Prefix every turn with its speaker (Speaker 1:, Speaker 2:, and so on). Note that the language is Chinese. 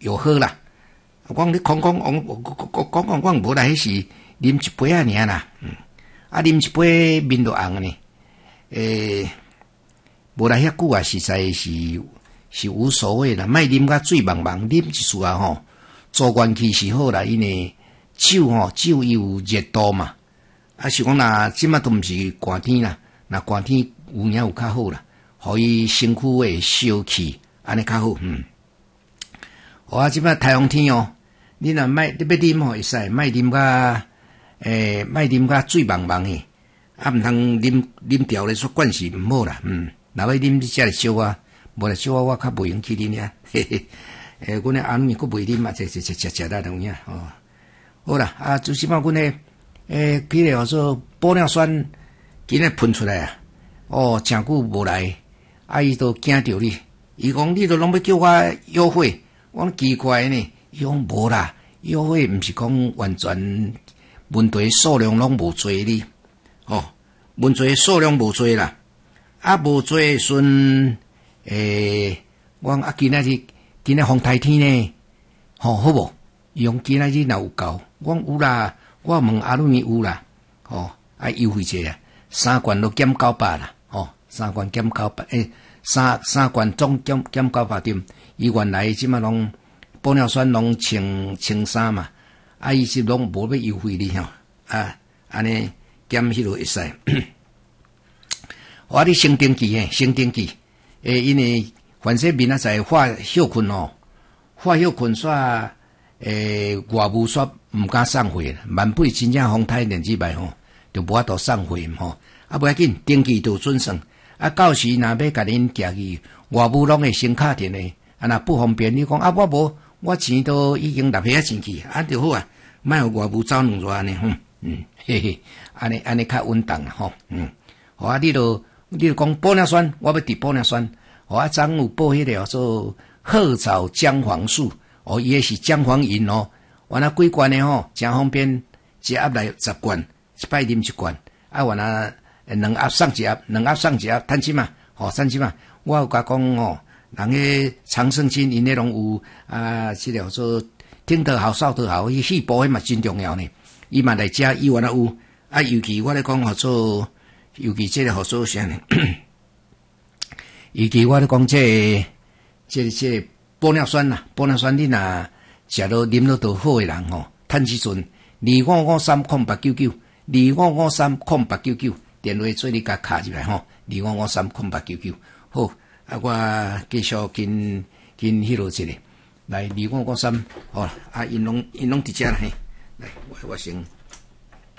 Speaker 1: 又好啦。讲你讲，我无啦，迄是啉一杯啊尔啦，啊啉一杯面都红呢，无啦遐久啊，实在是无所谓啦，莫啉甲醉茫茫，啉一次啊吼，做元气是好啦，因为酒有热度嘛，啊是讲若即马都毋是寒天啦，若寒天有影有较好啦，互伊身躯会消气，安尼较好，啊即马太阳天哦。你若你要啉吼会使，莫啉甲醉茫茫诶，啊毋通啉调咧说惯是毋好啦，若要啉你遮个小啊，无啦小啊我较袂用去啉呀，嘿嘿，阮诶阿妹佫袂啉啊，食啦有影哦，好啦，啊就即摆阮诶迄个做玻尿酸今日喷出来啊，哦，诚久无来，啊伊都惊着你，伊讲你都拢要叫我优惠，我讲奇怪呢。伊讲无啦，优惠毋是讲完全问题数量拢无多哩，问题数量无多啦，啊无多时阵，我讲今日风台天呢，好无？伊讲今日若有够，我讲有啦，我问阿鲁咪有啦，优惠者啊，3罐都减900啦，3罐减900，三罐总减900点，伊原来即马拢。玻尿酸拢1,300嘛，啊，伊是拢无要优惠你吼，啊，安尼减迄落会使。我咧先登记，因为反正明仔载化休困哦，化休困煞，外务煞毋敢送货，18,000真正风台电子牌吼，就无法度送货吼，啊，不要紧，登记就准算，啊，到时若要甲恁寄去，外务拢会先敲电诶，啊，若不方便，你讲啊，我无。我錢都已經納起錢去，就好啊，莫有外務走兩轉呢，嘿嘿，安尼較穩當啦吼，啊，你就講玻尿酸，我要滴玻尿酸，啊，昨有報迄個叫做褐藻姜黃素，伊個是姜黃飲哦，原來幾罐呢吼，真方便，一盒來10罐，一擺啉1罐，啊，原來2盒送1盒，2盒送1盒，趁錢嘛，趁錢嘛，我有甲講吼。人迄长生津因迄拢有啊，即个做听得好，扫得好，伊细胞迄嘛真重要呢。伊嘛来遮，伊原来有啊，尤其我咧讲好做，尤其即个好做啥呢？尤其我咧讲即个玻尿酸呐，玻尿酸你若食到啉到都好诶人吼，趁时阵25530899，25530899，电话做你甲卡入来吼，25530899，好。啊，我继续跟迄落一个来，2553，好啦，啊，因拢伫遮啦嘿，来，我先。